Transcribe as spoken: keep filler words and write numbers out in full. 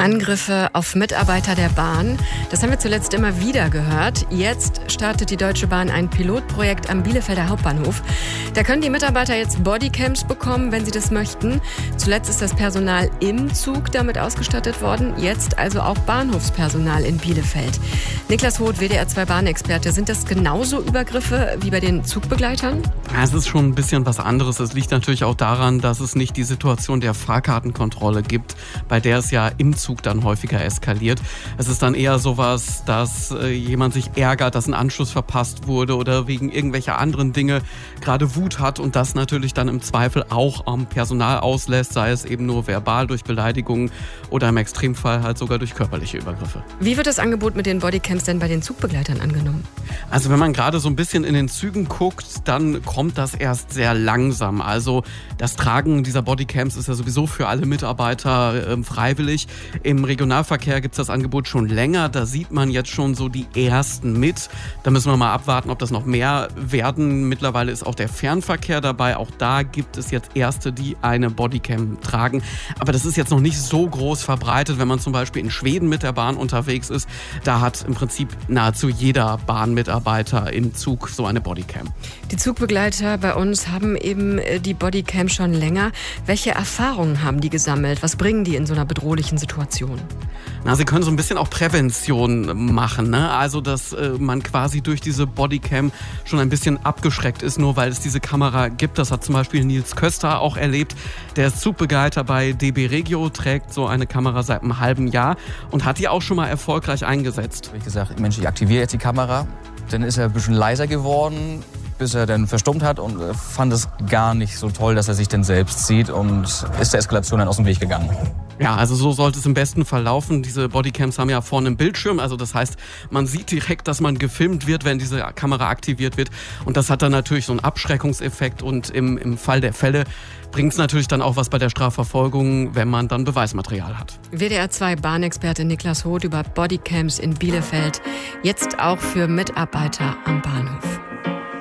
Angriffe auf Mitarbeiter der Bahn. Das haben wir zuletzt immer wieder gehört. Jetzt startet die Deutsche Bahn ein Pilotprojekt am Bielefelder Hauptbahnhof. Da können die Mitarbeiter jetzt Bodycams bekommen, wenn sie das möchten. Zuletzt ist das Personal im Zug damit ausgestattet worden. Jetzt also auch Bahnhofspersonal in Bielefeld. Niklas Hoth, W D R zwei Bahnexperte. Sind das genauso Übergriffe wie bei den Zugbegleitern? Ja, es ist schon ein bisschen was anderes. Es liegt natürlich auch daran, dass es nicht die Situation der Fahrkartenkontrolle gibt, bei der es ja im Zug dann häufiger eskaliert. Es ist dann eher sowas, dass äh, jemand sich ärgert, dass ein Anschluss verpasst wurde oder wegen irgendwelcher anderen Dinge gerade Wut hat und das natürlich dann im Zweifel auch am Personal auslässt, sei es eben nur verbal durch Beleidigungen oder im Extremfall halt sogar durch körperliche Übergriffe. Wie wird das Angebot mit den Bodycams denn bei den Zugbegleitern angenommen? Also wenn man gerade so ein bisschen in den Zügen guckt, dann kommt das erst sehr langsam. Also das Tragen dieser Bodycams ist ja sowieso für alle Mitarbeiter äh, freiwillig. Im Regionalverkehr gibt es das Angebot schon länger. Da sieht man jetzt schon so die ersten mit. Da müssen wir mal abwarten, ob das noch mehr werden. Mittlerweile ist auch der Fernverkehr dabei. Auch da gibt es jetzt Erste, die eine Bodycam tragen. Aber das ist jetzt noch nicht so groß verbreitet. Wenn man zum Beispiel in Schweden mit der Bahn unterwegs ist, da hat im Prinzip nahezu jeder Bahnmitarbeiter im Zug so eine Bodycam. Die Zugbegleiter bei uns haben eben die Bodycam schon länger. Welche Erfahrungen haben die gesammelt? Was bringen die in so einer bedrohlichen Situation? Na, sie können so ein bisschen auch Prävention machen, ne? Also, dass äh, man quasi durch diese Bodycam schon ein bisschen abgeschreckt ist, nur weil es diese Kamera gibt. Das hat zum Beispiel Nils Köster auch erlebt. Der ist Zugbegleiter bei D B Regio, trägt so eine Kamera seit einem halben Jahr und hat die auch schon mal erfolgreich eingesetzt. Ich gesagt, Mensch, ich aktiviere jetzt die Kamera. Dann ist er ein bisschen leiser geworden, bis er dann verstummt hat und fand es gar nicht so toll, dass er sich dann selbst sieht und ist der Eskalation dann aus dem Weg gegangen. Ja, also so sollte es im besten Fall laufen. Diese Bodycams haben ja vorne einen Bildschirm, also das heißt, man sieht direkt, dass man gefilmt wird, wenn diese Kamera aktiviert wird. Und das hat dann natürlich so einen Abschreckungseffekt und im, im Fall der Fälle bringt es natürlich dann auch was bei der Strafverfolgung, wenn man dann Beweismaterial hat. W D R zwei Bahnexperte Niklas Hoth über Bodycams in Bielefeld, jetzt auch für Mitarbeiter am Bahnhof.